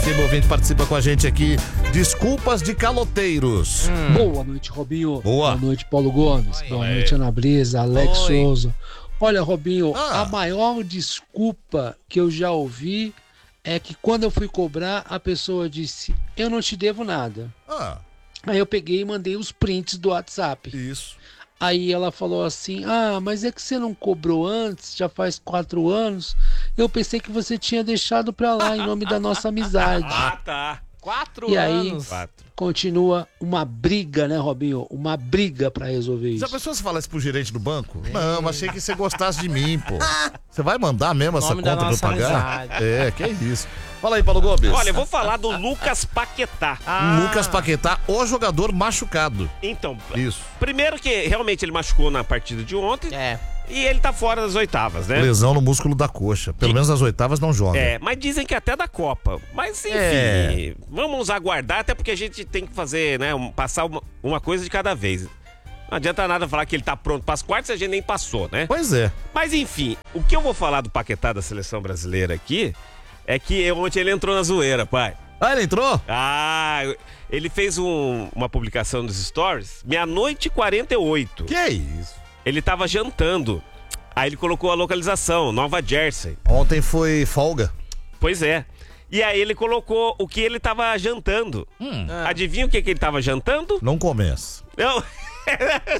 Tem ouvinte participa com a gente aqui. Desculpas de caloteiros. Boa noite, Robinho. Boa. Boa noite, Paulo Gomes. Boa noite, Ana Brisa, Alex Souza. Olha, Robinho, a maior desculpa que eu já ouvi é que quando eu fui cobrar, a pessoa disse, eu não te devo nada. Aí eu peguei e mandei os prints do WhatsApp. Isso. Aí ela falou assim, mas é que você não cobrou antes, já faz 4 anos. Eu pensei que você tinha deixado pra lá em nome da nossa amizade. Tá. 4 E aí, anos. continua uma briga, né, Robinho? Uma briga pra resolver isso. Já pensou se falasse pro gerente do banco? Não, achei que você gostasse de mim, pô. Você vai mandar mesmo essa Nome da conta pra eu nossa pagar? amizade. Que isso. Fala aí, Paulo Gomes. Olha, eu vou falar do Lucas Paquetá. Lucas Paquetá, o jogador machucado. Então, Isso. primeiro que realmente ele machucou na partida de ontem. E ele tá fora das oitavas, né? Lesão no músculo da coxa. Pelo menos nas oitavas não joga. Mas dizem que até da Copa. Mas enfim, vamos aguardar, até porque a gente tem que fazer, né? Passar uma coisa de cada vez. Não adianta nada falar que ele tá pronto para as quartas se a gente nem passou, né? Pois é. Mas enfim, o que eu vou falar do Paquetá da seleção brasileira aqui é que ontem ele entrou na zoeira, pai. Ele entrou? Ele fez uma publicação nos stories, 00:48. Que isso? Ele tava jantando. Aí ele colocou a localização, Nova Jersey. Ontem foi folga. Pois é. E aí ele colocou o que ele tava jantando. Adivinha o que ele tava jantando? Não começa. Não.